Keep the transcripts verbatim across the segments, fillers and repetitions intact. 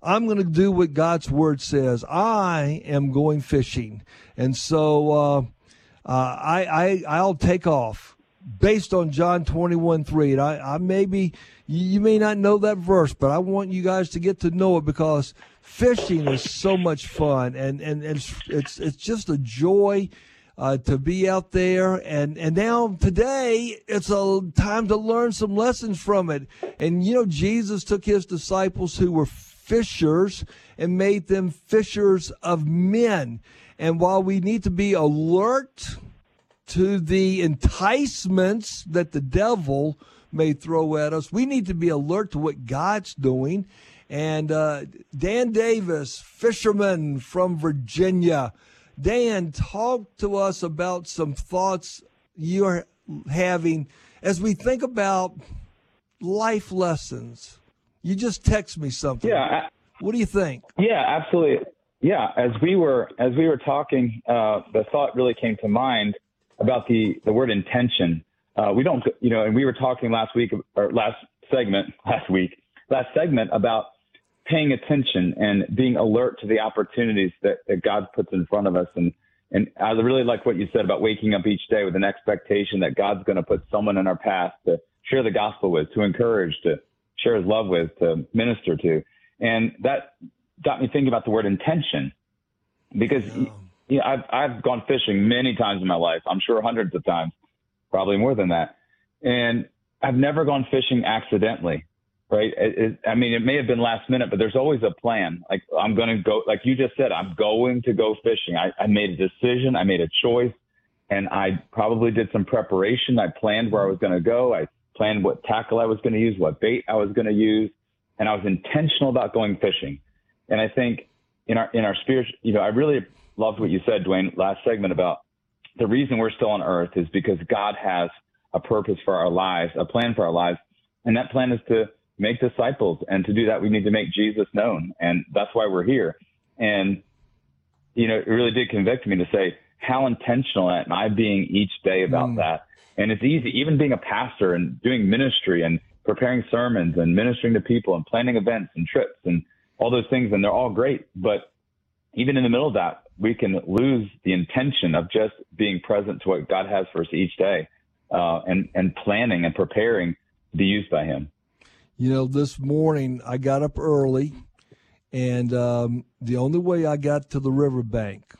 I'm going to do what God's word says. I am going fishing. And so uh, uh, I, I, I'll take off based on John twenty-one three. And I, I maybe, you may not know that verse, but I want you guys to get to know it because fishing is so much fun. And, and, and it's, it's, it's just a joy uh, to be out there. And, and now today it's a time to learn some lessons from it. And, you know, Jesus took his disciples who were fishers and made them fishers of men. And while we need to be alert to the enticements that the devil may throw at us, we need to be alert to what God's doing. And uh, Dan Davis, fisherman from Virginia. Dan, talk to us about some thoughts you're having as we think about life lessons. You just text me something. Yeah. What do you think? Yeah, absolutely. Yeah. As we were, as we were talking, uh, the thought really came to mind about the, the word intention. Uh, we don't, you know, and we were talking last week or last segment, last week, last segment about paying attention and being alert to the opportunities that, that God puts in front of us. And, and I really like what you said about waking up each day with an expectation that God's going to put someone in our path to share the gospel with, to encourage, to share his love with, to minister to. And that got me thinking about the word intention, because yeah. you know, I've, I've gone fishing many times in my life. I'm sure hundreds of times, probably more than that. And I've never gone fishing accidentally, right? It, it, I mean, it may have been last minute, but there's always a plan. Like I'm going to go, like you just said, I'm going to go fishing. I, I made a decision. I made a choice, and I probably did some preparation. I planned where I was going to go. I planned what tackle I was going to use, what bait I was going to use, and I was intentional about going fishing. And I think in our in our spirit, you know, I really loved what you said, Dwayne, last segment about the reason we're still on earth is because God has a purpose for our lives, a plan for our lives, and that plan is to make disciples. And to do that, we need to make Jesus known, and that's why we're here. And you know, it really did convict me to say, how intentional am I being each day about mm. that? And it's easy, even being a pastor and doing ministry and preparing sermons and ministering to people and planning events and trips and all those things. And they're all great. But even in the middle of that, we can lose the intention of just being present to what God has for us each day uh, and, and planning and preparing to be used by him. You know, this morning I got up early, and um, the only way I got to the riverbank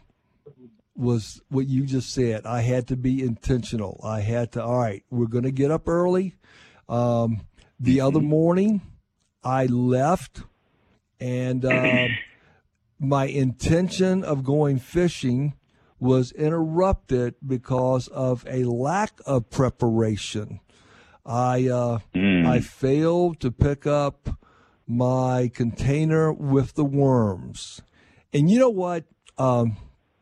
was what you just said. I had to be intentional. I had to, all right, we're going to get up early. Um, the other morning, I left, and uh, my intention of going fishing was interrupted because of a lack of preparation. I uh, mm. I failed to pick up my container with the worms. And you know what? Um,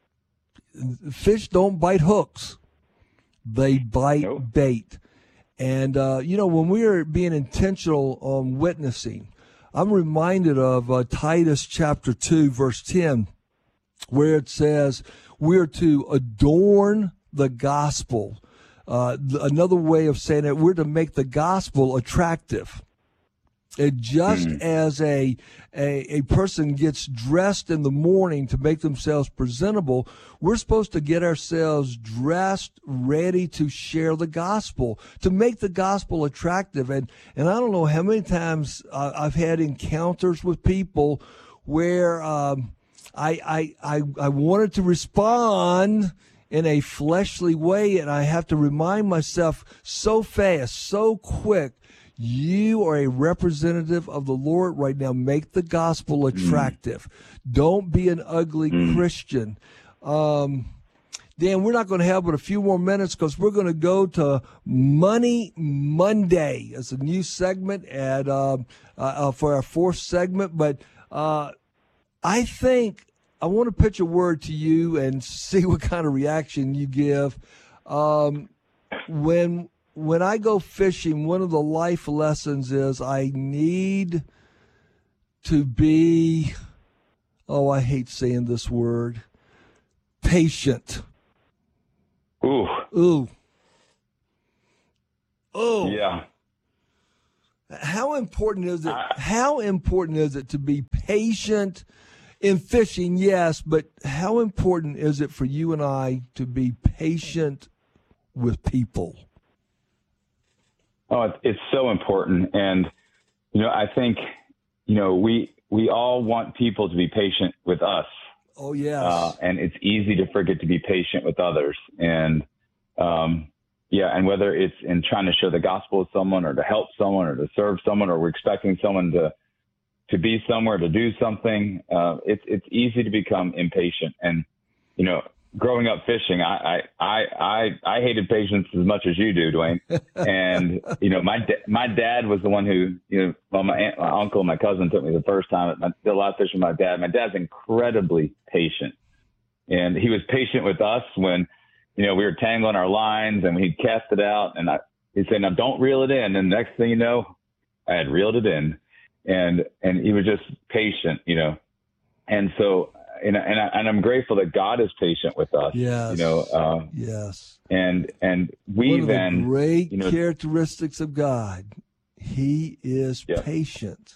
fish don't bite hooks. They bite nope. bait. And, uh, you know, when we are being intentional on witnessing, I'm reminded of uh, Titus chapter two, verse ten, where it says we're to adorn the gospel. Uh, another way of saying it, we're to make the gospel attractive. It just mm. as a, a a person gets dressed in the morning to make themselves presentable, we're supposed to get ourselves dressed, ready to share the gospel, to make the gospel attractive. And and I don't know how many times uh, I've had encounters with people where um, I, I I I wanted to respond in a fleshly way, and I have to remind myself so fast, so quick. You are a representative of the Lord right now. Make the gospel attractive. Mm. Don't be an ugly mm. Christian. Um, Dan, we're not going to have but a few more minutes because we're going to go to Money Monday. It's a new segment at um, uh, uh, for our fourth segment. But uh, I think I want to pitch a word to you and see what kind of reaction you give. Um, when When I go fishing, one of the life lessons is I need to be, oh, I hate saying this word, patient. Ooh. Ooh. Oh. Yeah. How important is it? How important is it to be patient in fishing? Yes, but how important is it for you and I to be patient with people? Oh, it's so important. And, you know, I think, you know, we we all want people to be patient with us. Oh, yes. Uh, and it's easy to forget to be patient with others. And, um, yeah, and whether it's in trying to share the gospel with someone or to help someone or to serve someone, or we're expecting someone to to be somewhere, to do something, uh, it's it's easy to become impatient. And, you know, growing up fishing, I, I, I, I, I hated patience as much as you do, Dwayne. And, you know, my, da- my dad was the one who, you know, well, my aunt, my uncle and my cousin took me the first time. I did a lot of fishing with my dad. My dad's incredibly patient. And he was patient with us when, you know, we were tangling our lines and he'd cast it out. And I, he'd say, now don't reel it in. And the next thing you know, I had reeled it in. And, and he was just patient, you know. And so, And, and, I, and I'm grateful that God is patient with us. Yes. You know. Uh, yes. And and we One of then the great you know, characteristics of God, He is yeah. patient.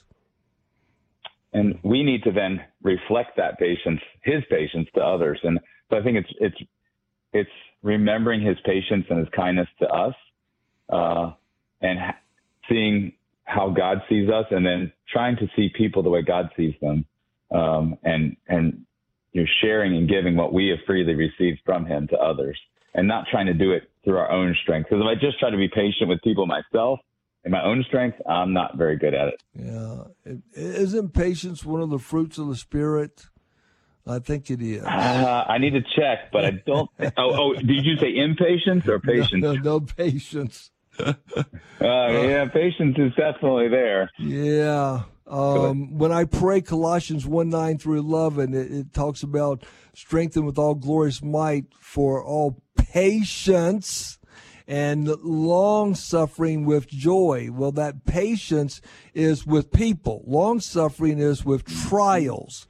And we need to then reflect that patience, His patience, to others. And so I think it's it's it's remembering His patience and His kindness to us, uh, and ha- seeing how God sees us, and then trying to see people the way God sees them, um, and and. you know, sharing and giving what we have freely received from Him to others, and not trying to do it through our own strength. Because if I just try to be patient with people myself in my own strength, I'm not very good at it. Yeah. Isn't patience one of the fruits of the Spirit? I think it is. Uh, I need to check, but I don't. oh, oh, did you say impatience or patience? No, no, no patience. uh, yeah, patience is definitely there. Yeah. Um, when I pray Colossians one, nine through eleven, it, it talks about strengthen with all glorious might for all patience and long suffering with joy. Well, that patience is with people. Long suffering is with trials.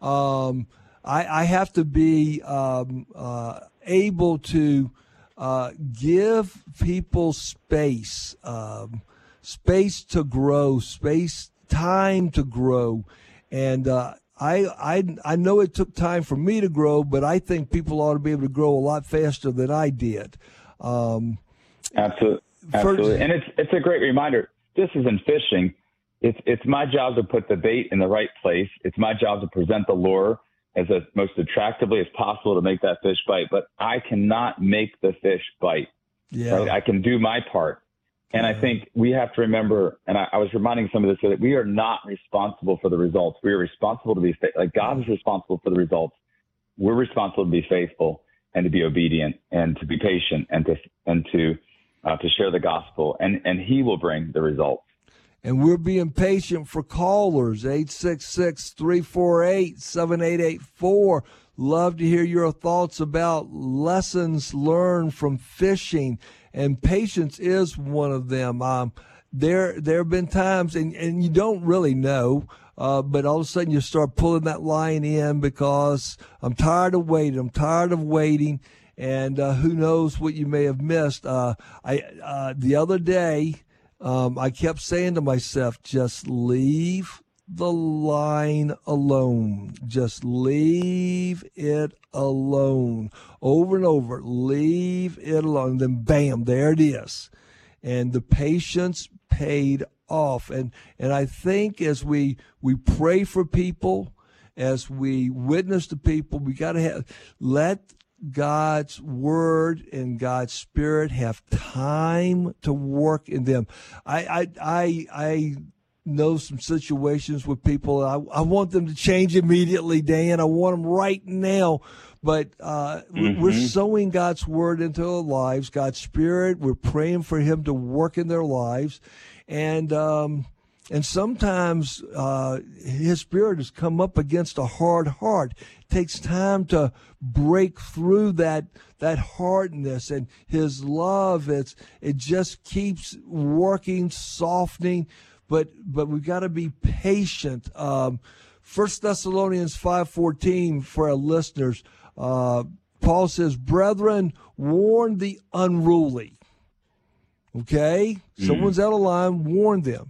Um, I, I have to be um, uh, able to uh, give people space, um, space to grow, space time to grow. And uh, I, I I know it took time for me to grow, but I think people ought to be able to grow a lot faster than I did. Um, absolutely, absolutely. And it's it's a great reminder. This is in fishing. It's it's my job to put the bait in the right place. It's my job to present the lure as a, most attractively as possible to make that fish bite. But I cannot make the fish bite. Yeah, right? I can do my part. And I think we have to remember, and I, I was reminding some of this, that we are not responsible for the results. We are responsible to be, like God is responsible for the results. We're responsible to be faithful and to be obedient and to be patient and to and to uh, to share the gospel, and, and He will bring the results. And we're being patient for callers, eight six six, three four eight, seven eight eight four. Love to hear your thoughts about lessons learned from fishing. And patience is one of them. Um, there, there have been times, and, and you don't really know, uh, but all of a sudden you start pulling that line in because I'm tired of waiting. I'm tired of waiting, and uh, who knows what you may have missed. Uh, I uh, the other day, um, I kept saying to myself, just leave the line alone. Just leave it alone. Over and over, leave it alone. And then bam, there it is. And the patience paid off. And and I think as we we pray for people, as we witness to people, we got to have let God's word and God's spirit have time to work in them. I I I I know some situations with people. I, I want them to change immediately, Dan. I want them right now. But uh, mm-hmm. we're sowing God's word into their lives, God's spirit. We're praying for Him to work in their lives. And um, and sometimes uh, His spirit has come up against a hard heart. It takes time to break through that that hardness, and His love, it's it just keeps working, softening. But but we've got to be patient. Um, First Thessalonians five fourteen for our listeners, uh, Paul says, "Brethren, warn the unruly." Okay, mm. Someone's out of line. Warn them.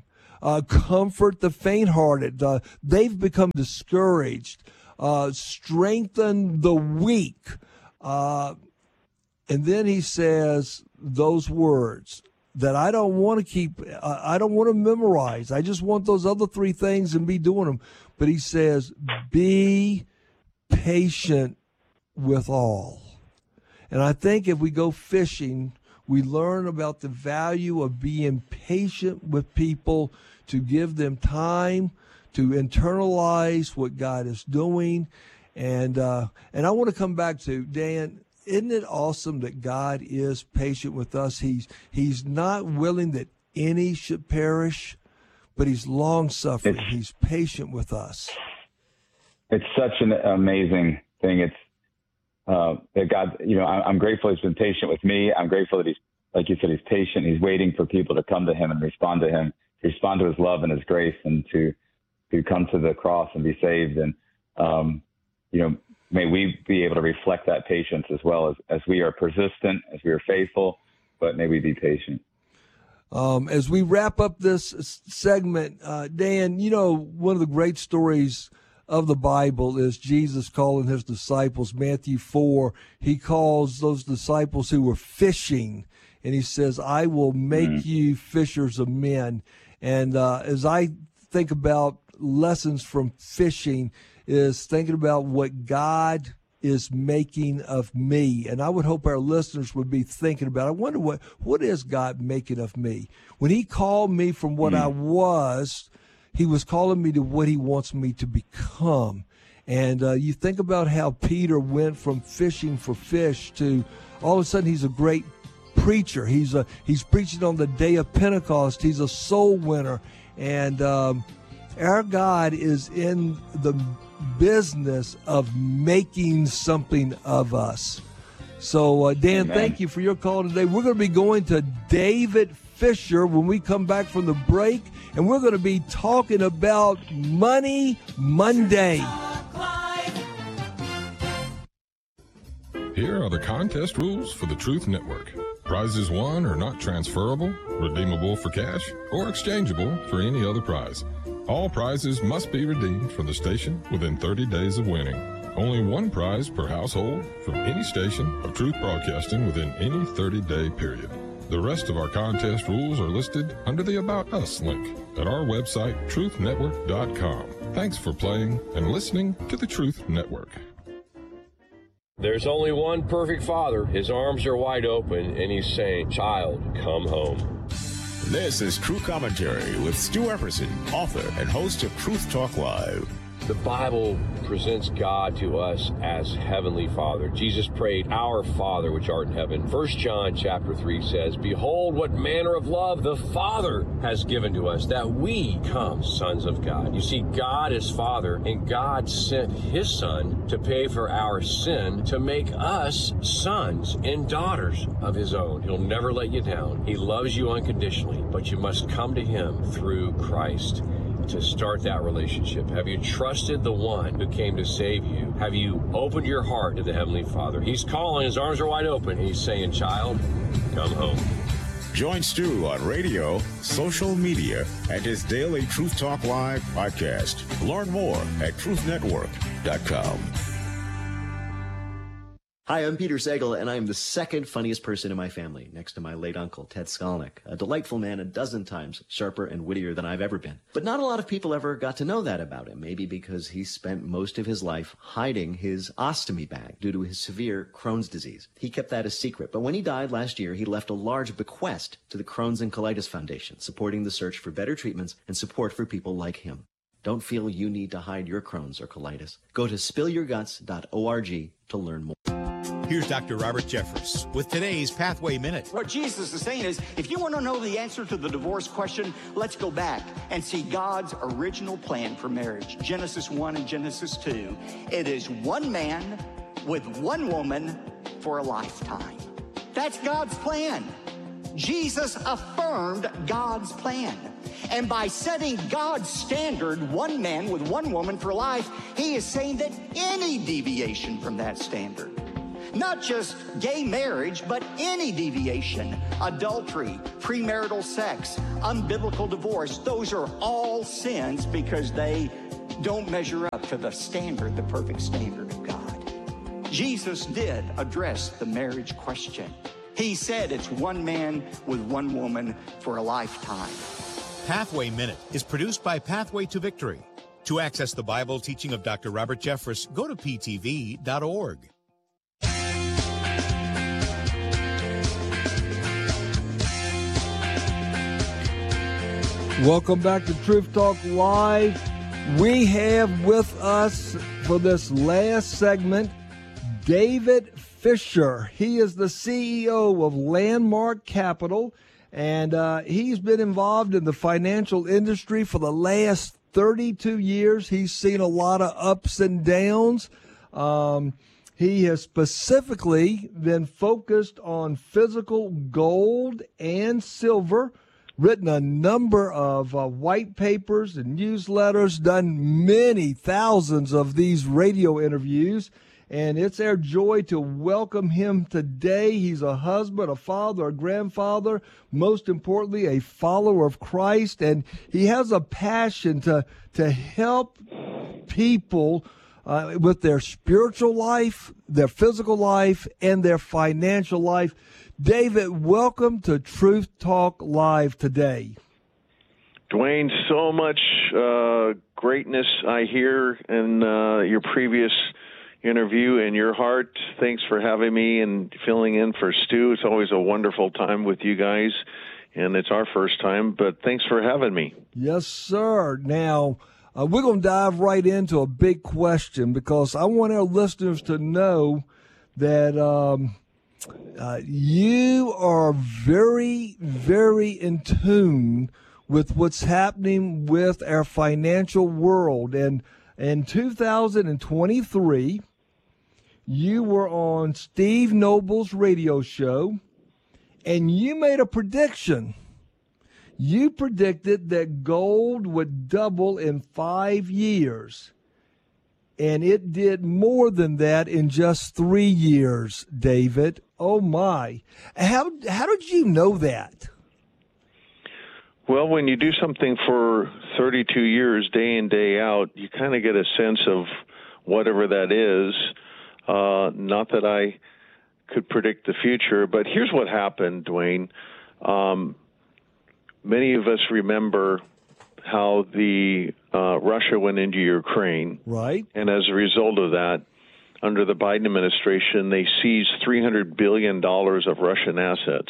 uh, comfort the faint-hearted. Uh, they've become discouraged. Uh, strengthen the weak. Uh, and then he says those words that I don't want to keep, uh, I don't want to memorize. I just want those other three things and be doing them. But he says, be patient with all. And I think if we go fishing, we learn about the value of being patient with people, to give them time to internalize what God is doing. And uh, and I want to come back to, Dan, isn't it awesome that God is patient with us? He's He's not willing that any should perish, but he's long-suffering. It's, he's patient with us. It's such an amazing thing. It's uh, that God, you know, I, I'm grateful he's been patient with me. I'm grateful that he's, like you said, he's patient. He's waiting for people to come to him and respond to him, to respond to his love and his grace, and to to come to the cross and be saved. And, um, you know, may we be able to reflect that patience as well, as, as we are persistent, as we are faithful, but may we be patient. Um, as we wrap up this segment, uh, Dan, you know, one of the great stories of the Bible is Jesus calling his disciples. Matthew four, he calls those disciples who were fishing, and he says, I will make mm-hmm. you fishers of men. And uh, as I think about lessons from fishing, is thinking about what God is making of me. And I would hope our listeners would be thinking about, I wonder what, what is God making of me? When he called me from what mm. I was, he was calling me to what he wants me to become. And uh, you think about how Peter went from fishing for fish to all of a sudden he's a great preacher. He's a, he's preaching on the day of Pentecost. He's a soul winner. And um, our God is in the business of making something of us. So, uh, Dan, Amen. Thank you for your call today. We're going to be going to David Fisher when we come back from the break, and we're going to be talking about Money Monday. Here are the contest rules for the Truth Network. Prizes won are not transferable, redeemable for cash, or exchangeable for any other prize. All prizes must be redeemed from the station within thirty days of winning. Only one prize per household from any station of Truth Broadcasting within any thirty-day period. The rest of our contest rules are listed under the About Us link at our website, truth network dot com. Thanks for playing and listening to the Truth Network. There's only one perfect father. His arms are wide open, and he's saying, child, come home. This is True Commentary with Stu Epperson, author and host of Truth Talk Live. The Bible presents God to us as Heavenly Father. Jesus prayed, Our Father which art in heaven. First John chapter three says, Behold what manner of love the Father has given to us, that we come sons of God. You see, God is Father, and God sent His Son to pay for our sin, to make us sons and daughters of His own. He'll never let you down. He loves you unconditionally, but you must come to Him through Christ to start that relationship. Have you trusted the one who came to save you? Have you opened your heart to the Heavenly Father? He's calling, his arms are wide open. He's saying, child, come home. Join Stu on radio, social media, and his daily Truth Talk Live podcast. Learn more at truth network dot com. Hi, I'm Peter Sagal, and I'm the second funniest person in my family, next to my late uncle, Ted Skolnick, a delightful man a dozen times sharper and wittier than I've ever been. But not a lot of people ever got to know that about him, maybe because he spent most of his life hiding his ostomy bag due to his severe Crohn's disease. He kept that a secret, but when he died last year, he left a large bequest to the Crohn's and Colitis Foundation, supporting the search for better treatments and support for people like him. Don't feel you need to hide your Crohn's or colitis. Go to spill your guts dot org to learn more. Here's Doctor Robert Jeffress with today's Pathway Minute. What Jesus is saying is, if you want to know the answer to the divorce question, let's go back and see God's original plan for marriage. Genesis one and Genesis two. It is one man with one woman for a lifetime. That's God's plan. Jesus affirmed God's plan. And by setting God's standard, one man with one woman for life, he is saying that any deviation from that standard, Not just gay marriage, but any deviation, adultery, premarital sex, unbiblical divorce. Those are all sins because they don't measure up to the standard, the perfect standard of God. Jesus did address the marriage question. He said it's one man with one woman for a lifetime. Pathway Minute is produced by Pathway to Victory. To access the Bible teaching of Doctor Robert Jeffress, go to p t v dot org. Welcome back to Truth Talk Live. We have with us for this last segment David Fisher. He is the C E O of Landmark Capital, and uh, he's been involved in the financial industry for the last thirty-two years. He's seen a lot of ups and downs. Um, he has specifically been focused on physical gold and silver, written a number of uh, white papers and newsletters, done many thousands of these radio interviews, and it's our joy to welcome him today. He's a husband, a father, a grandfather, most importantly, a follower of Christ, and he has a passion to, to help people uh, with their spiritual life, their physical life, and their financial life. David, welcome to Truth Talk Live today. Dwayne, so much uh, greatness I hear in uh, your previous interview and your heart. Thanks for having me and filling in for Stu. It's always a wonderful time with you guys, and it's our first time, but thanks for having me. Yes, sir. Now, uh, we're going to dive right into a big question because I want our listeners to know that um, uh, you are very, very in tune with what's happening with our financial world. And in two thousand twenty-three, you were on Steve Noble's radio show, and you made a prediction. You predicted that gold would double in five years, and it did more than that in just three years, David. Oh, my. How, how did you know that? Well, when you do something for thirty-two years, day in, day out, you kind of get a sense of whatever that is. Uh, not that I could predict the future, but here's what happened, Dwayne. Um, many of us remember how the uh, Russia went into Ukraine. Right. And as a result of that, under the Biden administration, they seized three hundred billion dollars of Russian assets.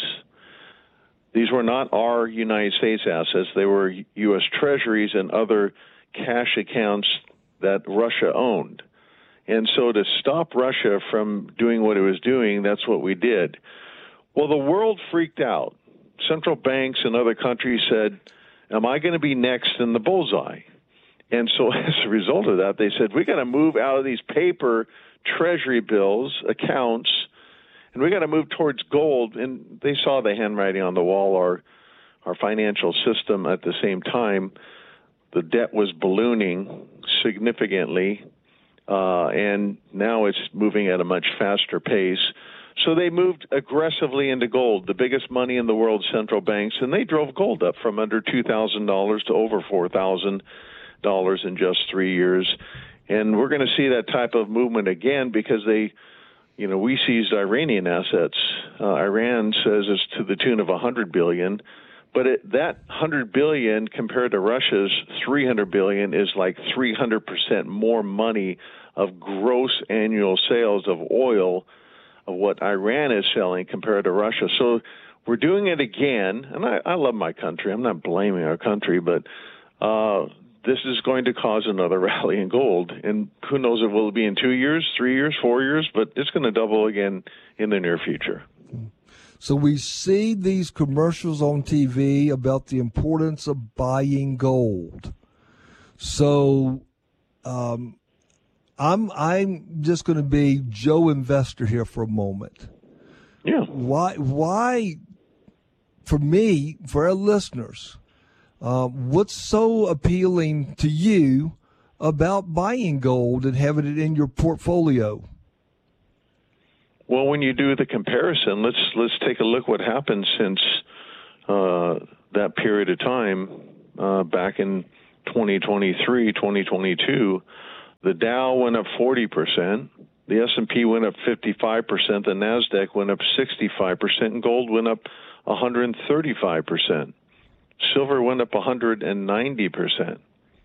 These were not our United States assets. They were U S Treasuries and other cash accounts that Russia owned. And so to stop Russia from doing what it was doing, that's what we did. Well, the world freaked out. Central banks and other countries said, am I going to be next in the bullseye? And so as a result of that, they said, we got to move out of these paper treasury bills, accounts, and we got to move towards gold. And they saw the handwriting on the wall, our, our financial system at the same time. The debt was ballooning significantly. Uh, and now it's moving at a much faster pace. So they moved aggressively into gold, the biggest money in the world, central banks, and they drove gold up from under two thousand dollars to over four thousand dollars in just three years. And we're going to see that type of movement again because they, you know, we seized Iranian assets. Uh, Iran says it's to the tune of one hundred billion dollars. But it, that one hundred billion dollars compared to Russia's three hundred billion dollars is like three hundred percent more money of gross annual sales of oil of what Iran is selling compared to Russia. So we're doing it again, and I, I love my country. I'm not blaming our country, but uh, this is going to cause another rally in gold. And who knows if it will be in two years, three years, four years, but it's going to double again in the near future. So we see these commercials on T V about the importance of buying gold. So um, I'm I'm just going to be Joe Investor here for a moment. Yeah. Why why for me, for our listeners, uh, what's so appealing to you about buying gold and having it in your portfolio? Well, when you do the comparison, let's let's take a look what happened since uh, that period of time uh, back in twenty twenty-three, twenty twenty-two. The Dow went up forty percent, the S and P went up fifty-five percent, the NASDAQ went up sixty-five percent, and gold went up one hundred thirty-five percent. Silver went up one hundred ninety percent.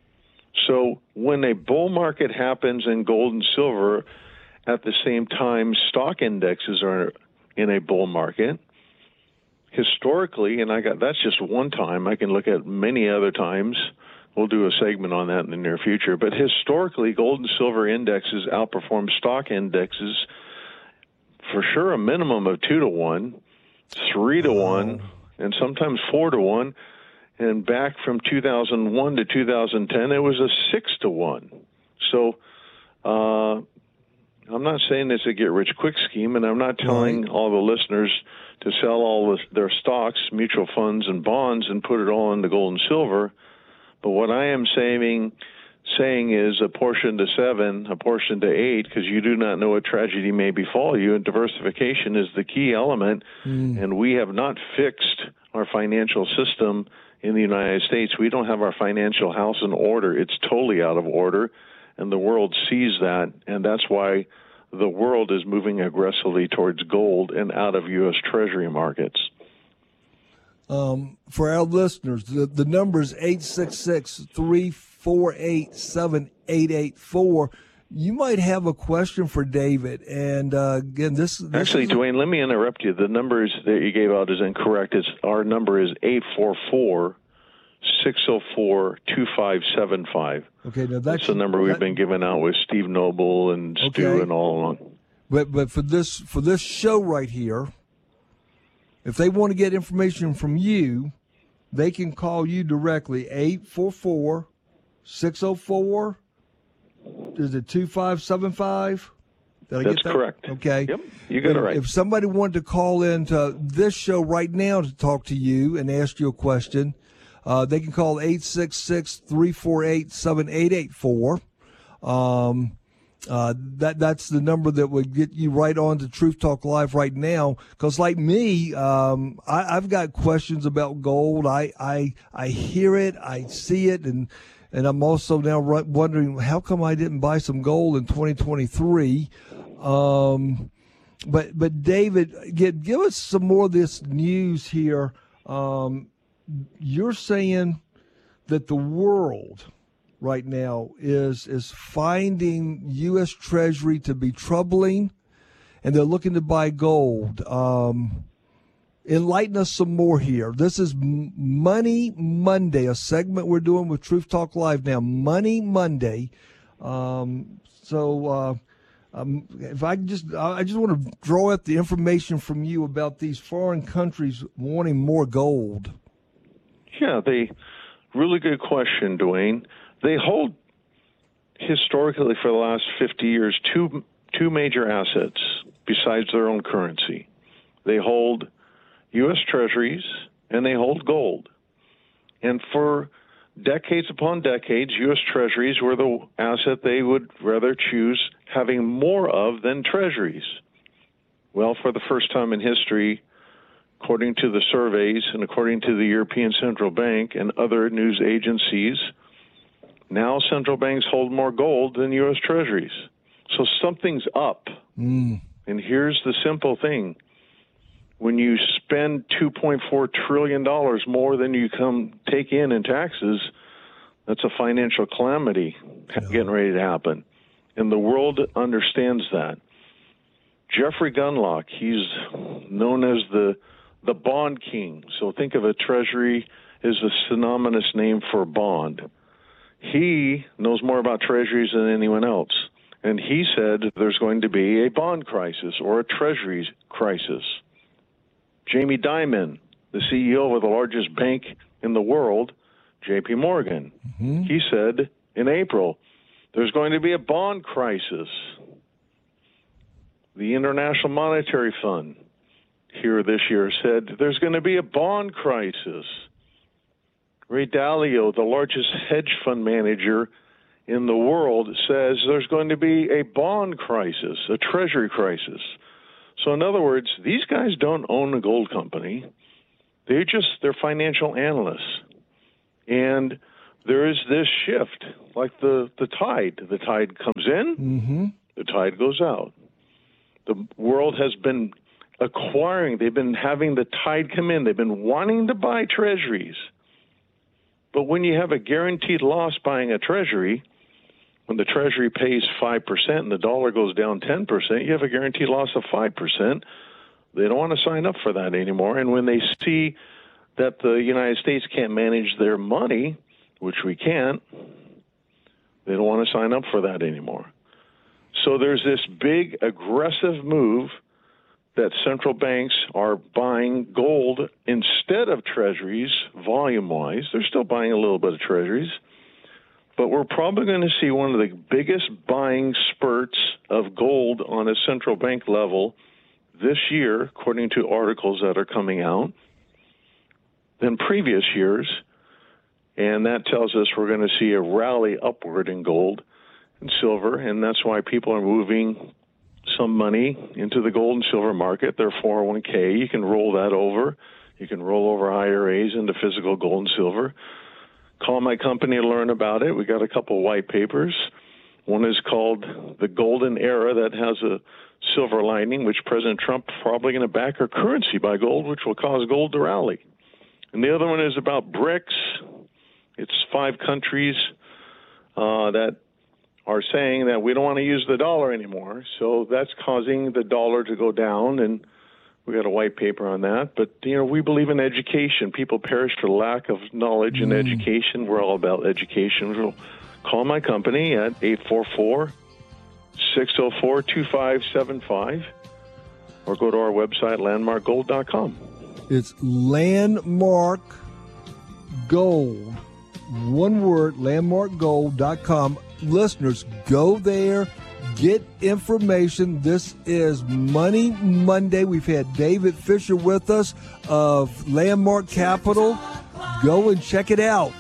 So when a bull market happens in gold and silver, at the same time stock indexes are in a bull market, historically, and I got that's just one time, I can look at many other times. We'll do a segment on that in the near future. But historically, gold and silver indexes outperform stock indexes for sure a minimum of two to one, three to one, and sometimes four to one. And back from two thousand one to two thousand ten, it was a six to one. So uh, I'm not saying it's a get-rich-quick scheme, and I'm not telling right. all the listeners to sell all the, their stocks, mutual funds, and bonds and put it all into gold and silver. But what I am saying, saying is a portion to seven, a portion to eight, because you do not know what tragedy may befall you, and diversification is the key element. Mm. And we have not fixed our financial system in the United States. We don't have our financial house in order. It's totally out of order, and the world sees that, and that's why the world is moving aggressively towards gold and out of U S Treasury markets. Um, for our listeners, the, the number is eight six six, three four eight, seven eight eight four. You might have a question for David. And uh, again, this, this actually, is... Dwayne, let me interrupt you. The numbers that you gave out is incorrect. It's, our number is eight four four, six zero four, two five seven five. Okay, now that's, that's the number we've that, been giving out with Steve Noble and Stu okay. and all along. But but for this for this show right here, if they want to get information from you, they can call you directly, eight four four, six zero four, is it two five seven five? Did I That's get that? correct. Okay. Yep, you got it right. If somebody wanted to call into this show right now to talk to you and ask you a question, uh, they can call eight six six, three four eight, seven eight eight four. Um, uh, that that's the number that would get you right on to Truth Talk Live right now. Because like me, um, I, I've got questions about gold. I, I I hear it, I see it, and and I'm also now wondering how come I didn't buy some gold in twenty twenty-three. Um, but but David, give, give us some more of this news here. Um, you're saying that the world right now is is finding U S Treasury to be troubling, and they're looking to buy gold. Um, enlighten us some more here. This is Money Monday, a segment we're doing with Truth Talk Live now. Money Monday. Um, so uh, um, if I just I just want to draw out the information from you about these foreign countries wanting more gold. Yeah, they really good question, Dwayne. They hold, historically for the last fifty years, two two major assets besides their own currency. They hold U S Treasuries and they hold gold. And for decades upon decades, U S Treasuries were the asset they would rather choose having more of than Treasuries. Well, for the first time in history, according to the surveys and according to the European Central Bank and other news agencies, now central banks hold more gold than U S Treasuries. So something's up. Mm. And here's the simple thing. When you spend two point four trillion dollars more than you come take in in taxes, that's a financial calamity yeah. getting ready to happen. And the world understands that. Jeffrey Gundlach, he's known as the the bond king. So think of a treasury as a synonymous name for bond. He knows more about treasuries than anyone else. And he said there's going to be a bond crisis or a treasuries crisis. Jamie Dimon, the C E O of the largest bank in the world, J P Morgan, mm-hmm. he said in April, there's going to be a bond crisis. The International Monetary Fund here this year said there's going to be a bond crisis. Ray Dalio, the largest hedge fund manager in the world, says there's going to be a bond crisis, a treasury crisis. So in other words, these guys don't own a gold company. They're just, they're financial analysts. And there is this shift, like the, the tide. The tide comes in, mm-hmm. the tide goes out. The world has been acquiring, they've been having the tide come in. They've been wanting to buy treasuries. But when you have a guaranteed loss buying a treasury, when the treasury pays five percent and the dollar goes down ten percent, you have a guaranteed loss of five percent. They don't want to sign up for that anymore. And when they see that the United States can't manage their money, which we can't, they don't want to sign up for that anymore. So there's this big aggressive move that central banks are buying gold instead of treasuries, volume-wise. They're still buying a little bit of treasuries. But we're probably going to see one of the biggest buying spurts of gold on a central bank level this year, according to articles that are coming out, than previous years. And that tells us we're going to see a rally upward in gold and silver, and that's why people are moving some money into the gold and silver market, their four oh one k. You can roll that over. You can roll over I R As into physical gold and silver. Call my company to learn about it. We got a couple white papers. One is called The Golden Era, that has a silver lining, which President Trump probably going to back our currency by gold, which will cause gold to rally. And the other one is about BRICS. It's five countries uh, that are saying that we don't want to use the dollar anymore. So that's causing the dollar to go down, and we got a white paper on that. But, you know, we believe in education. People perish for lack of knowledge and mm. education. We're all about education. So call my company at eight four four, six oh four, two five seven five or go to our website, landmark gold dot com. It's Landmark Gold. One word, landmark gold dot com. Listeners, go there, get information. This is Money Monday. We've had David Fisher with us of Landmark Capital. Go and check it out.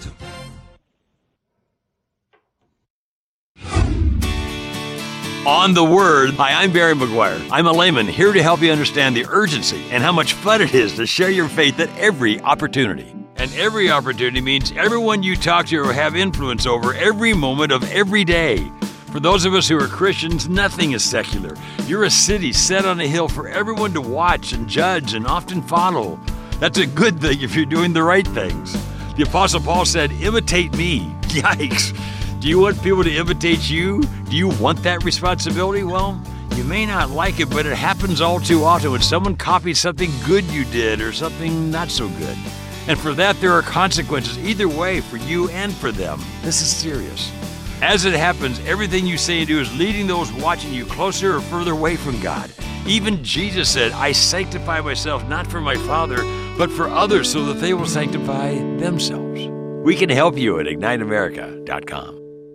On the Word. Hi, I'm Barry McGuire. I'm a layman here to help you understand the urgency and how much fun it is to share your faith at every opportunity. And every opportunity means everyone you talk to or have influence over every moment of every day. For those of us who are Christians, nothing is secular. You're a city set on a hill for everyone to watch and judge and often follow. That's a good thing if you're doing the right things. The Apostle Paul said, imitate me. Yikes. Do you want people to imitate you? Do you want that responsibility? Well, you may not like it, but it happens all too often when someone copies something good you did or something not so good. And for that, there are consequences either way for you and for them. This is serious. As it happens, everything you say and do is leading those watching you closer or further away from God. Even Jesus said, I sanctify myself not for my Father, but for others so that they will sanctify themselves. We can help you at ignite america dot com.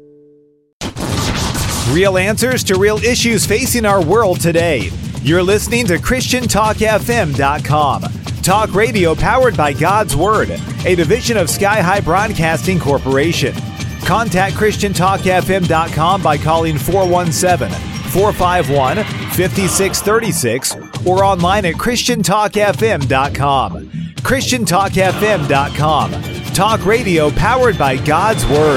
Real answers to real issues facing our world today. You're listening to Christian Talk F M dot com. Talk radio powered by God's Word, a division of Sky High Broadcasting Corporation. Contact Christian Talk F M dot com by calling four one seven, four five one, five six three six or online at Christian Talk F M dot com. Christian Talk F M dot com. Talk radio powered by God's Word.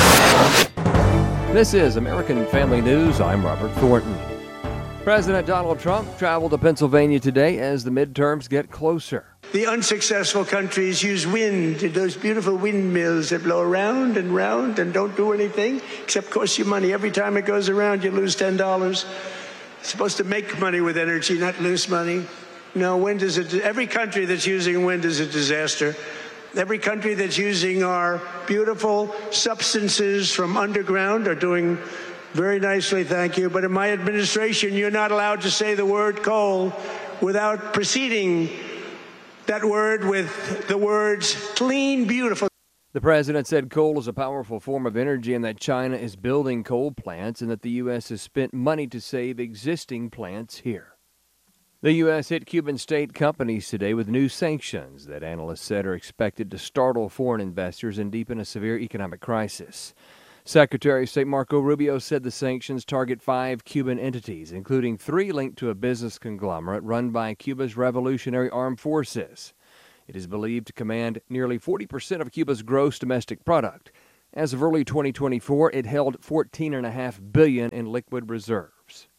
This is American Family News. I'm Robert Thornton. President Donald Trump traveled to Pennsylvania today as the midterms get closer. The unsuccessful countries use wind, those beautiful windmills that blow around and round and don't do anything except cost you money. Every time it goes around, you lose ten dollars. It's supposed to make money with energy, not lose money. No, wind is a, every country that's using wind is a disaster. Every country that's using our beautiful substances from underground are doing very nicely, thank you. But in my administration, you're not allowed to say the word coal without preceding that word with the words clean, beautiful. The president said coal is a powerful form of energy and that China is building coal plants and that the U S has spent money to save existing plants here. The U S hit Cuban state companies today with new sanctions that analysts said are expected to startle foreign investors and deepen a severe economic crisis. Secretary of State Marco Rubio said the sanctions target five Cuban entities, including three linked to a business conglomerate run by Cuba's Revolutionary Armed Forces. It is believed to command nearly forty percent of Cuba's gross domestic product. As of early twenty twenty-four, it held fourteen point five billion dollars in liquid reserves.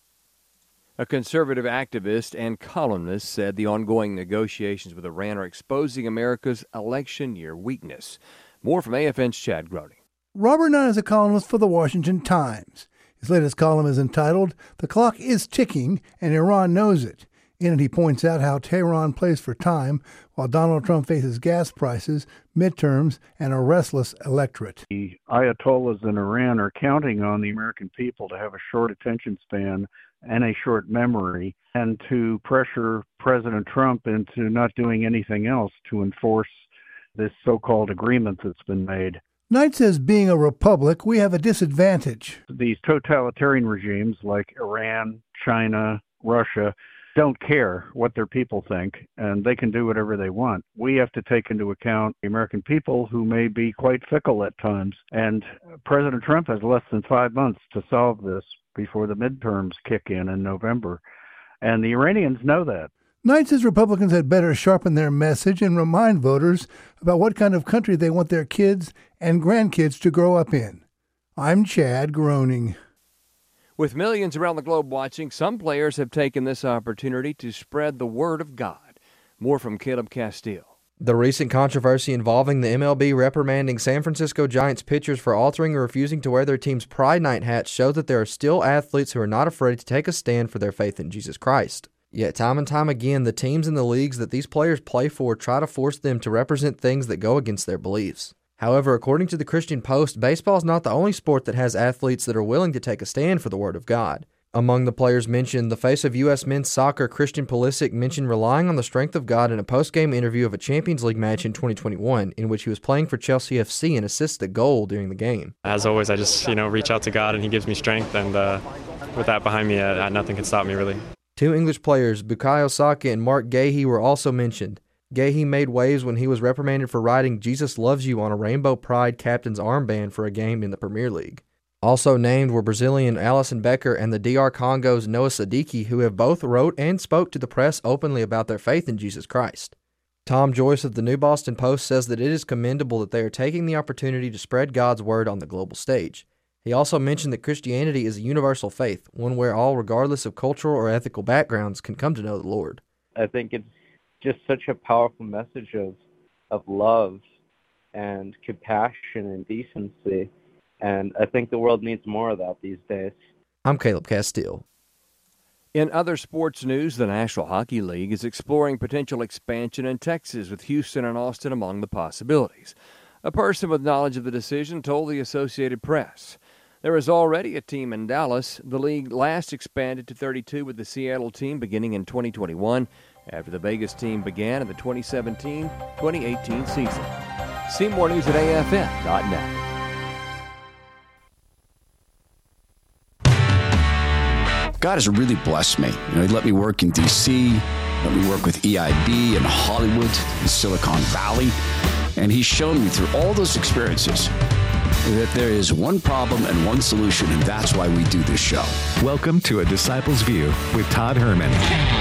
A conservative activist and columnist said the ongoing negotiations with Iran are exposing America's election year weakness. More from A F N's Chad Groening. Robert Nunn is a columnist for the Washington Times. His latest column is entitled, "The Clock is Ticking, and Iran Knows It." In it, he points out how Tehran plays for time while Donald Trump faces gas prices, midterms, and a restless electorate. The Ayatollahs in Iran are counting on the American people to have a short attention span and a short memory, and to pressure President Trump into not doing anything else to enforce this so-called agreement that's been made. Knight says being a republic, we have a disadvantage. These totalitarian regimes like Iran, China, Russia don't care what their people think, and they can do whatever they want. We have to take into account the American people, who may be quite fickle at times, and President Trump has less than five months to solve this before the midterms kick in in November, and the Iranians know that. Knight says Republicans had better sharpen their message and remind voters about what kind of country they want their kids and grandkids to grow up in. I'm Chad Groening. With millions around the globe watching, some players have taken this opportunity to spread the word of God. More from Caleb Castile. The recent controversy involving the M L B reprimanding San Francisco Giants pitchers for altering or refusing to wear their team's Pride Night hats shows that there are still athletes who are not afraid to take a stand for their faith in Jesus Christ. Yet time and time again, the teams and the leagues that these players play for try to force them to represent things that go against their beliefs. However, according to the Christian Post, baseball is not the only sport that has athletes that are willing to take a stand for the Word of God. Among the players mentioned, the face of U S men's soccer, Christian Pulisic, mentioned relying on the strength of God in a post-game interview of a Champions League match in twenty twenty-one, in which he was playing for Chelsea F C and assisted a goal during the game. As always, I just, you know, reach out to God and He gives me strength, and uh, with that behind me, uh, nothing can stop me, really. Two English players, Bukayo Saka and Mark Gahey, were also mentioned. Gahey made waves when he was reprimanded for writing "Jesus Loves You" on a Rainbow Pride captain's armband for a game in the Premier League. Also named were Brazilian Alisson Becker and the D R Congo's Noah Sadiki, who have both wrote and spoke to the press openly about their faith in Jesus Christ. Tom Joyce of the New Boston Post says that it is commendable that they are taking the opportunity to spread God's word on the global stage. He also mentioned that Christianity is a universal faith, one where all, regardless of cultural or ethical backgrounds, can come to know the Lord. I think it's just such a powerful message of of love and compassion and decency, and I think the world needs more of that these days. I'm Caleb Castile. In other sports news, the National Hockey League is exploring potential expansion in Texas, with Houston and Austin among the possibilities. A person with knowledge of the decision told the Associated Press. There is already a team in Dallas. The league last expanded to thirty-two with the Seattle team beginning in twenty twenty-one, after the Vegas team began in the twenty seventeen twenty eighteen season. See more news at A F N dot net. God has really blessed me. You know, He let me work in D C, let me work with E I B in Hollywood, in Silicon Valley, and He's shown me through all those experiences that there is one problem and one solution, and that's why we do this show. Welcome to A Disciple's View with Todd Herman.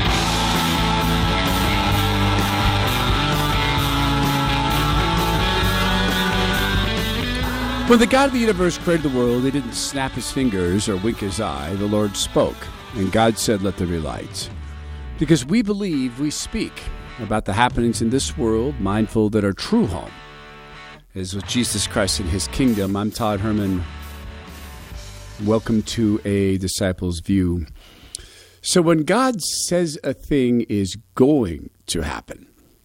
When the God of the universe created the world, He didn't snap His fingers or wink His eye. The Lord spoke, and God said, "Let there be light." Because we believe, we speak about the happenings in this world, mindful that our true home is with Jesus Christ and His kingdom. I'm Todd Herman. Welcome to A Disciple's View. So when God says a thing is going to happen,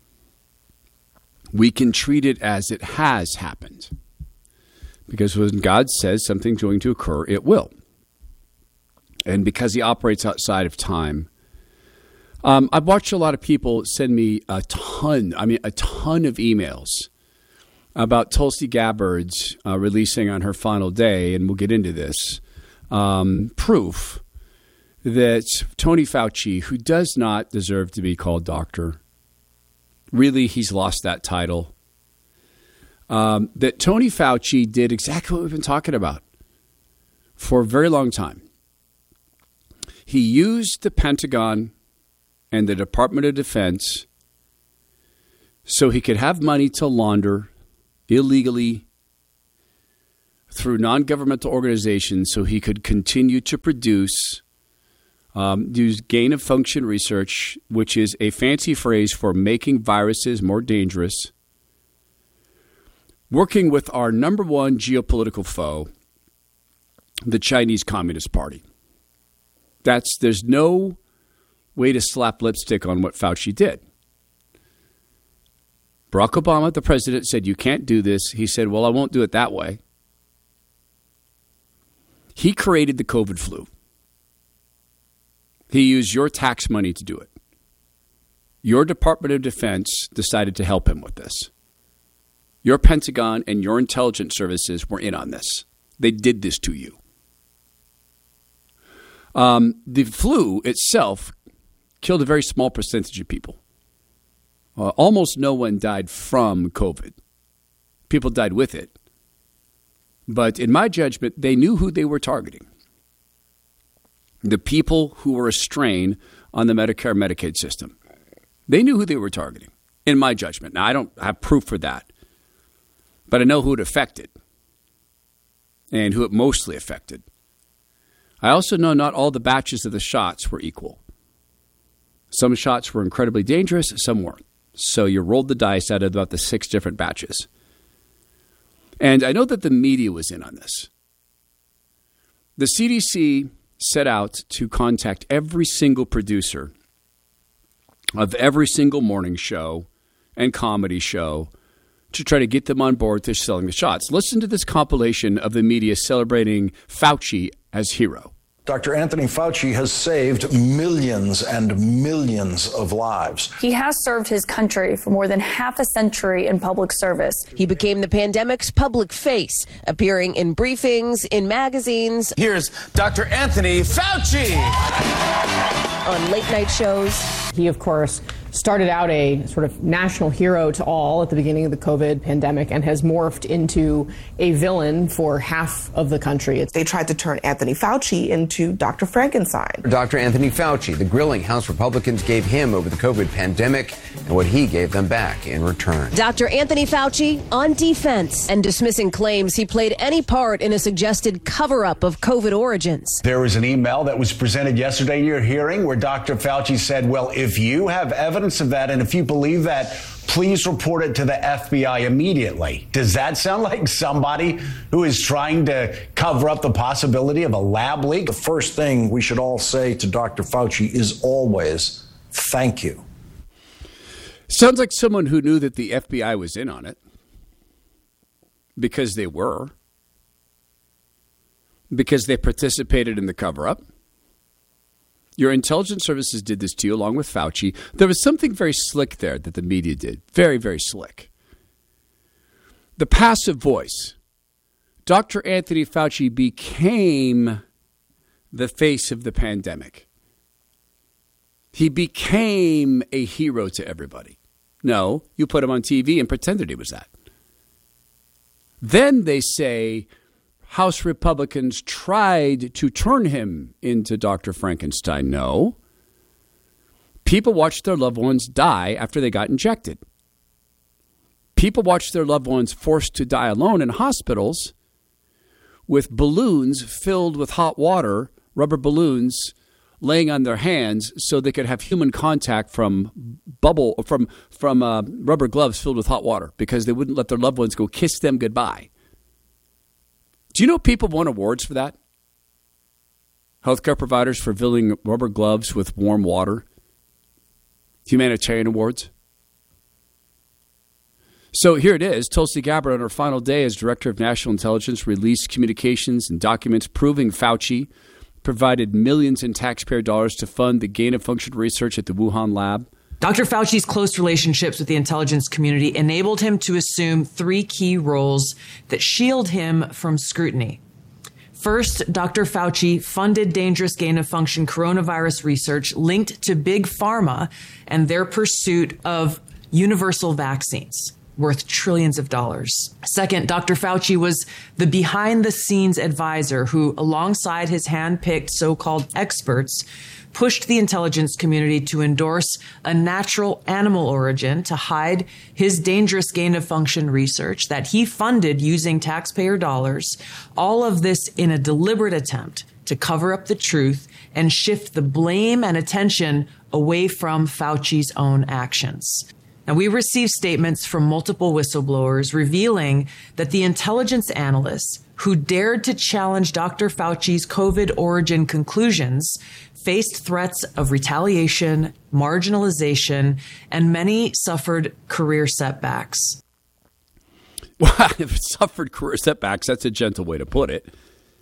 we can treat it as it has happened. Because when God says something's going to occur, it will. And because He operates outside of time, um, I've watched a lot of people send me a ton, I mean, a ton of emails about Tulsi Gabbard's uh, releasing on her final day, and we'll get into this, um, proof that Tony Fauci, who does not deserve to be called doctor, really he's lost that title, um, that Tony Fauci did exactly what we've been talking about. for a very long time. He used the Pentagon and the Department of Defense so he could have money to launder illegally through non-governmental organizations so he could continue to produce, um, use gain-of-function research, which is a fancy phrase for making viruses more dangerous, working with our number one geopolitical foe, the Chinese Communist Party. That's, there's no way to slap lipstick on what Fauci did. Barack Obama, the president, said, you can't do this. He said, well, I won't do it that way. He created the COVID flu. He used your tax money to do it. Your Department of Defense decided to help him with this. Your Pentagon and your intelligence services were in on this. They did this to you. Um, the flu itself killed a very small percentage of people. Uh, almost no one died from COVID. People died with it. But in my judgment, they knew who they were targeting. The people who were a strain on the Medicare Medicaid system. They knew who they were targeting, in my judgment. Now, I don't have proof for that. But I know who it affected and who it mostly affected. I also know not all the batches of the shots were equal. Some shots were incredibly dangerous, some weren't. So you rolled the dice out of about the six different batches. And I know that the media was in on this. The C D C set out to contact every single producer of every single morning show and comedy show to try to get them on board to selling the shots. Listen to this compilation of the media celebrating Fauci as hero. Doctor Anthony Fauci has saved millions and millions of lives. He has served his country for more than half a century in public service. He became the pandemic's public face, appearing in briefings, in magazines. Here's Doctor Anthony Fauci. On late night shows. He, of course, started out a sort of national hero to all at the beginning of the COVID pandemic and has morphed into a villain for half of the country. They tried to turn Anthony Fauci into Doctor Frankenstein. Doctor Anthony Fauci, the grilling House Republicans gave him over the COVID pandemic and what he gave them back in return. Doctor Anthony Fauci on defense and dismissing claims he played any part in a suggested cover-up of COVID origins. There was an email that was presented yesterday in your hearing where Doctor Fauci said, well, if you have evidence of that, and if you believe that, please report it to the F B I immediately. Does that sound like somebody who is trying to cover up the possibility of a lab leak? The first thing we should all say to Doctor Fauci is always, thank you. Sounds like someone who knew that the F B I was in on it. Because they were. Because they participated in the cover-up. Your intelligence services did this to you along with Fauci. There was something very slick there that the media did. Very, very slick. The passive voice. Doctor Anthony Fauci became the face of the pandemic. He became a hero to everybody. No, you put him on T V and pretended he was that. Then they say House Republicans tried to turn him into Doctor Frankenstein. No. People watched their loved ones die after they got injected. People watched their loved ones forced to die alone in hospitals with balloons filled with hot water, rubber balloons laying on their hands so they could have human contact from bubble from from uh, rubber gloves filled with hot water because they wouldn't let their loved ones go kiss them goodbye. Do you know people won awards for that? Healthcare providers for filling rubber gloves with warm water. Humanitarian awards. So here it is. Tulsi Gabbard, on her final day as Director of National Intelligence, released communications and documents proving Fauci provided millions in taxpayer dollars to fund the gain-of-function research at the Wuhan lab. Doctor Fauci's close relationships with the intelligence community enabled him to assume three key roles that shield him from scrutiny. First, Doctor Fauci funded dangerous gain-of-function coronavirus research linked to Big Pharma and their pursuit of universal vaccines. worth trillions of dollars. Second, Doctor Fauci was the behind-the-scenes advisor who, alongside his hand-picked so-called experts, pushed the intelligence community to endorse a natural animal origin to hide his dangerous gain-of-function research that he funded using taxpayer dollars, all of this in a deliberate attempt to cover up the truth and shift the blame and attention away from Fauci's own actions. Now, we received statements from multiple whistleblowers revealing that the intelligence analysts who dared to challenge Doctor Fauci's COVID origin conclusions faced threats of retaliation, marginalization, and many suffered career setbacks. Well, suffered career setbacks, that's a gentle way to put it.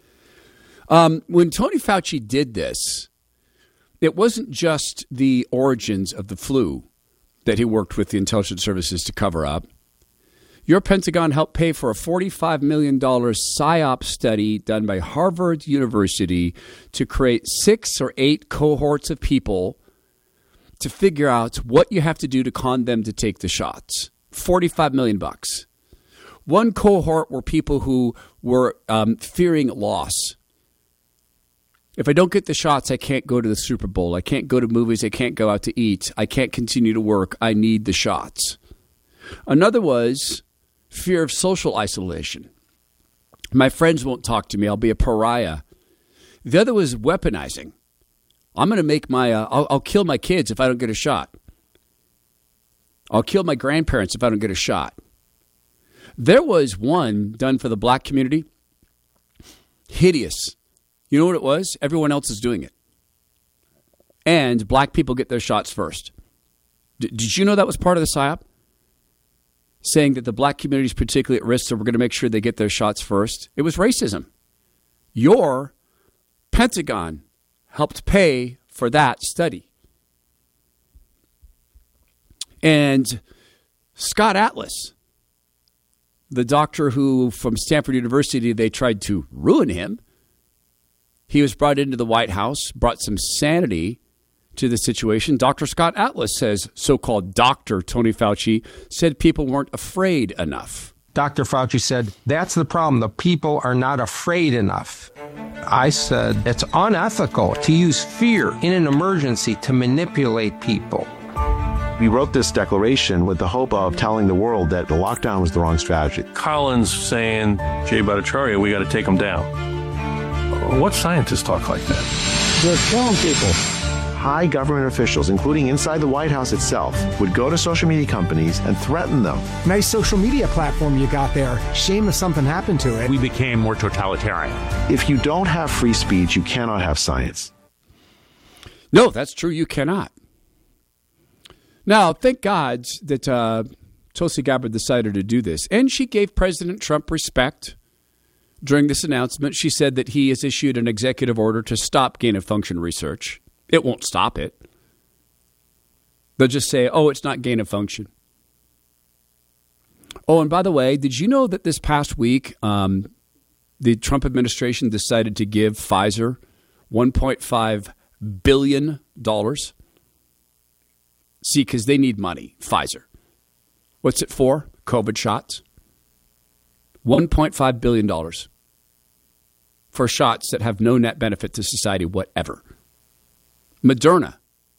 Um, when Tony Fauci did this, it wasn't just the origins of the flu that he worked with the intelligence services to cover up. Your Pentagon helped pay for a forty-five million dollars PSYOP study done by Harvard University to create six or eight cohorts of people to figure out what you have to do to con them to take the shots. forty-five million bucks. One cohort were people who were um, fearing loss. If I don't get the shots, I can't go to the Super Bowl. I can't go to movies. I can't go out to eat. I can't continue to work. I need the shots. Another was fear of social isolation. My friends won't talk to me. I'll be a pariah. The other was weaponizing. I'm going to make my, uh, I'll, I'll kill my kids if I don't get a shot. I'll kill my grandparents if I don't get a shot. There was one done for the black community. Hideous. You know what it was? Everyone else is doing it. And black people get their shots first. D- did you know that was part of the PSYOP? Saying that the black community is particularly at risk, so we're going to make sure they get their shots first. It was racism. Your Pentagon helped pay for that study. And Scott Atlas, the doctor who from Stanford University, they tried to ruin him. He was brought into the White House, brought some sanity to the situation. Doctor Scott Atlas says so-called Doctor Tony Fauci said people weren't afraid enough. Doctor Fauci said, that's the problem. The people are not afraid enough. I said, it's unethical to use fear in an emergency to manipulate people. We wrote this declaration with the hope of telling the world that the lockdown was the wrong strategy. Collins saying, Jay Bhattacharya, we got to take him down. What scientists talk like that? They're killing people. High government officials, including inside the White House itself, would go to social media companies and threaten them. Nice social media platform you got there. Shame if something happened to it. We became more totalitarian. If you don't have free speech, you cannot have science. No, that's true. You cannot. Now, thank God that uh, Tulsi Gabbard decided to do this. And she gave President Trump respect. During this announcement, she said that he has issued an executive order to stop gain-of-function research. It won't stop it. They'll just say, oh, it's not gain-of-function. Oh, and by the way, did you know that this past week, um, the Trump administration decided to give Pfizer one point five billion dollars? See, because they need money, Pfizer. What's it for? COVID shots. one point five billion dollars for shots that have no net benefit to society whatever. Moderna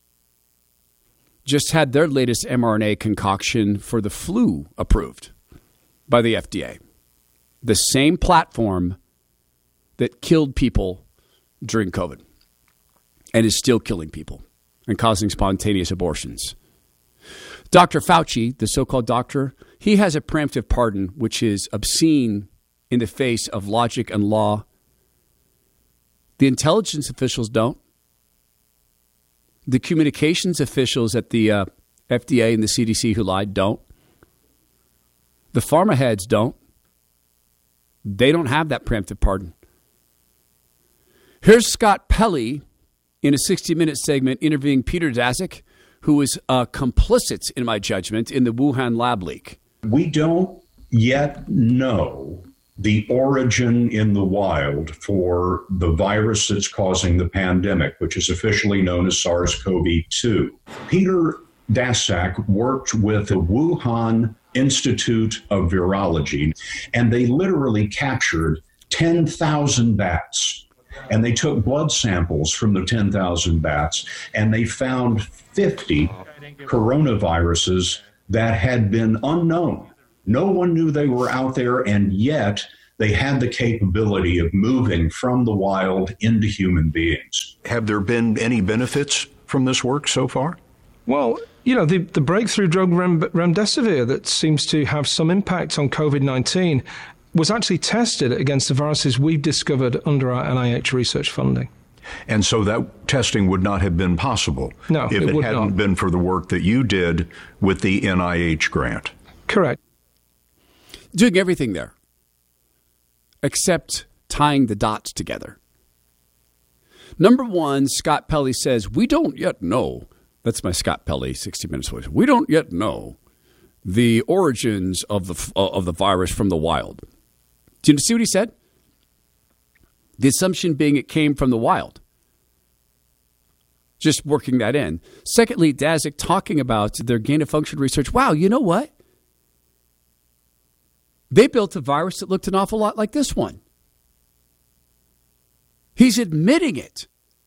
just had their latest mRNA concoction for the flu approved by the F D A. The same platform that killed people during COVID and is still killing people and causing spontaneous abortions. Doctor Fauci, the so-called doctor, he has a preemptive pardon, which is obscene in the face of logic and law. The intelligence officials don't. The communications officials at the uh, F D A and the C D C who lied don't. The pharma heads don't. They don't have that preemptive pardon. Here's Scott Pelley in a sixty minute segment interviewing Peter Daszak, who was uh, complicit, in my judgment, in the Wuhan lab leak. We don't yet know the origin in the wild for the virus that's causing the pandemic, which is officially known as SARS-C o V two. Peter Daszak worked with the Wuhan Institute of Virology, and they literally captured ten thousand bats. And they took blood samples from the ten thousand bats, and they found fifty coronaviruses that had been unknown. No one knew they were out there, and yet they had the capability of moving from the wild into human beings. Have there been any benefits from this work so far? Well, you know, the, the breakthrough drug Rem- remdesivir that seems to have some impact on COVID nineteen was actually tested against the viruses we've discovered under our N I H research funding. And so that testing would not have been possible no, if it, it would hadn't not. been for the work that you did with the N I H grant. Correct. Doing everything there, except tying the dots together. Number one, Scott Pelley says, we don't yet know. That's my Scott Pelley sixty minutes voice. We don't yet know the origins of the uh, of the virus from the wild. Do you see what he said? The assumption being it came from the wild. Just working that in. Secondly, Daszak talking about their gain-of-function research. Wow, you know what? They built a virus that looked an awful lot like this one. He's admitting it.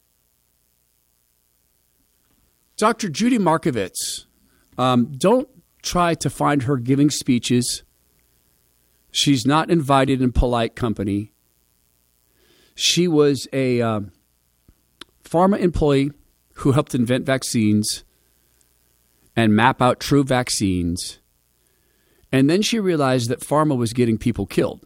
Doctor Judy Markovits, um, don't try to find her giving speeches. She's not invited in polite company. She was a uh, pharma employee who helped invent vaccines and map out true vaccines. And then she realized that pharma was getting people killed.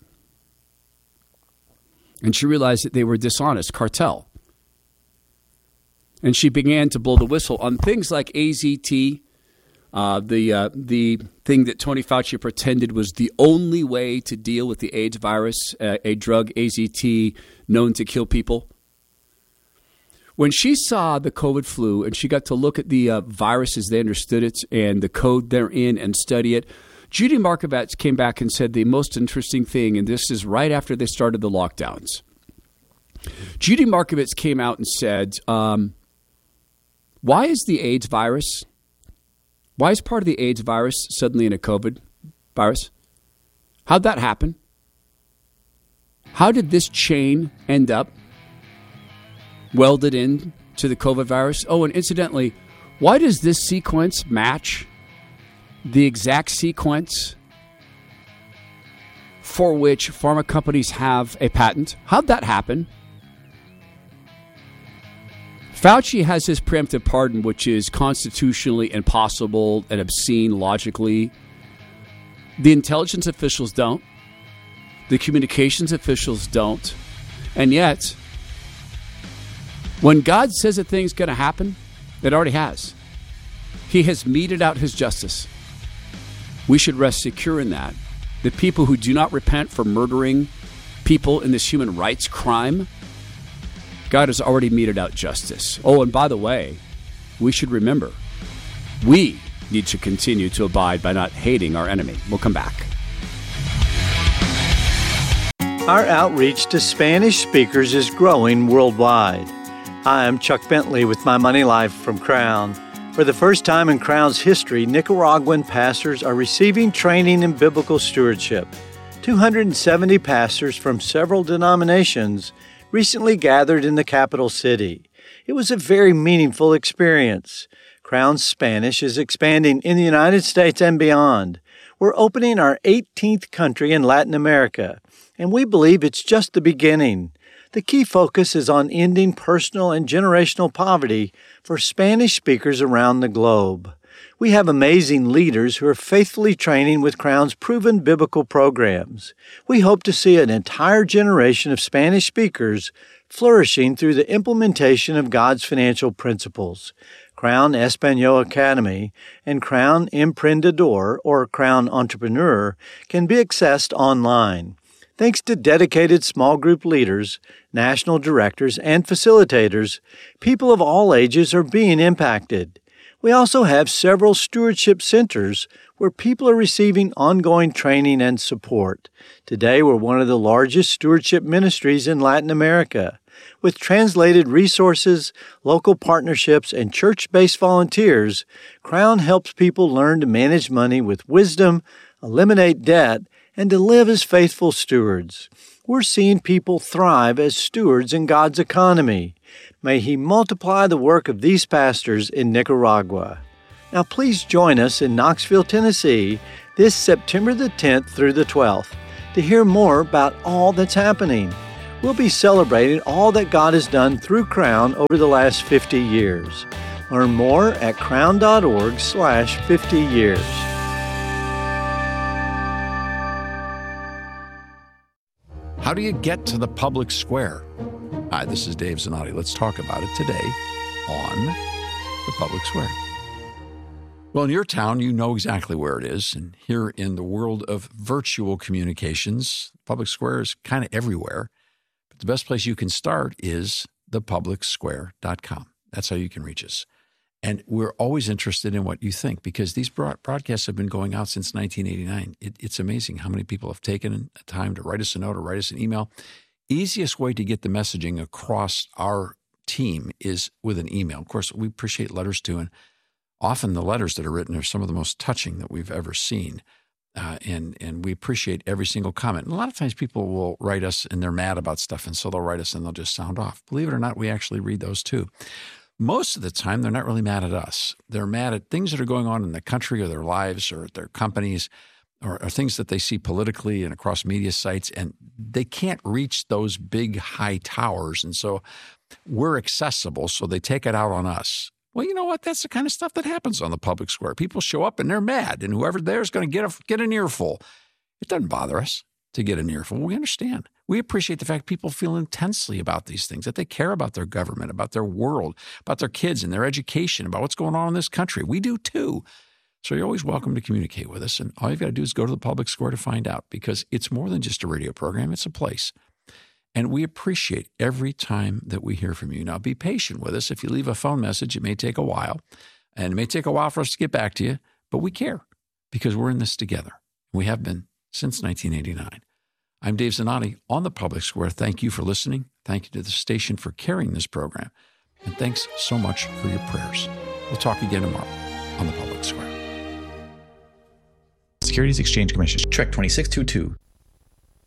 And she realized that they were dishonest, cartel. And she began to blow the whistle on things like A Z T, uh, the uh, the thing that Tony Fauci pretended was the only way to deal with the AIDS virus, uh, a drug, A Z T, known to kill people. When she saw the COVID flu and she got to look at the uh, virus as they understood it and the code therein and study it, Judy Markovits came back and said the most interesting thing, and this is right after they started the lockdowns. Judy Markovits came out and said, um, why is the AIDS virus, why is part of the AIDS virus suddenly in a COVID virus? How'd that happen? How did this chain end up welded in to the COVID virus? Oh, and incidentally, why does this sequence match the exact sequence for which pharma companies have a patent? How'd that happen? Fauci has his preemptive pardon, which is constitutionally impossible and obscene logically. The intelligence officials don't. The communications officials don't. And yet, when God says a thing's going to happen, it already has. He has meted out his justice. We should rest secure in that. The people who do not repent for murdering people in this human rights crime, God has already meted out justice. Oh, and by the way, we should remember, we need to continue to abide by not hating our enemy. We'll come back. Our outreach to Spanish speakers is growing worldwide. I am Chuck Bentley with My Money Life from Crown. For the first time in Crown's history, Nicaraguan pastors are receiving training in biblical stewardship. two hundred seventy pastors from several denominations recently gathered in the capital city. It was a very meaningful experience. Crown's Spanish is expanding in the United States and beyond. We're opening our eighteenth country in Latin America, and we believe it's just the beginning. The key focus is on ending personal and generational poverty for Spanish speakers around the globe. We have amazing leaders who are faithfully training with Crown's proven biblical programs. We hope to see an entire generation of Spanish speakers flourishing through the implementation of God's financial principles. Crown Espanol Academy and Crown Emprendedor, or Crown Entrepreneur, can be accessed online. Thanks to dedicated small group leaders, national directors, and facilitators, people of all ages are being impacted. We also have several stewardship centers where people are receiving ongoing training and support. Today, we're one of the largest stewardship ministries in Latin America. With translated resources, local partnerships, and church-based volunteers, Crown helps people learn to manage money with wisdom, eliminate debt, and to live as faithful stewards. We're seeing people thrive as stewards in God's economy. May He multiply the work of these pastors in Nicaragua. Now please join us in Knoxville, Tennessee this September the tenth through the twelfth to hear more about all that's happening. We'll be celebrating all that God has done through Crown over the last fifty years. Learn more at crown.org slash 50 years. How do you get to the public square? Hi, this is Dave Zanotti. Let's talk about it today on the public square. Well, in your town, you know exactly where it is. And here in the world of virtual communications, public square is kind of everywhere. But the best place you can start is the public square dot com. That's how you can reach us. And we're always interested in what you think, because these broad- broadcasts have been going out since nineteen eighty-nine. It, it's amazing how many people have taken time to write us a note or write us an email. Easiest way to get the messaging across our team is with an email. Of course, we appreciate letters too, and often the letters that are written are some of the most touching that we've ever seen. Uh, and and we appreciate every single comment. And a lot of times people will write us and they're mad about stuff, and so they'll write us and they'll just sound off. Believe it or not, we actually read those too. Most of the time, they're not really mad at us. They're mad at things that are going on in the country or their lives or their companies or, or things that they see politically and across media sites, and they can't reach those big high towers. And so we're accessible, so they take it out on us. Well, you know what? That's the kind of stuff that happens on the public square. People show up and they're mad, and whoever there is going to get a, get an earful. It doesn't bother us to get an earful. We understand. We appreciate the fact people feel intensely about these things, that they care about their government, about their world, about their kids and their education, about what's going on in this country. We do too. So you're always welcome to communicate with us. And all you've got to do is go to the public square to find out, because it's more than just a radio program. It's a place. And we appreciate every time that we hear from you. Now, be patient with us. If you leave a phone message, it may take a while. And it may take a while for us to get back to you, but we care because we're in this together. We have been since nineteen eighty-nine. I'm Dave Zanotti on the Public Square. Thank you for listening. Thank you to the station for carrying this program. And thanks so much for your prayers. We'll talk again tomorrow on the Public Square. Securities Exchange Commission, Check twenty-six twenty-two.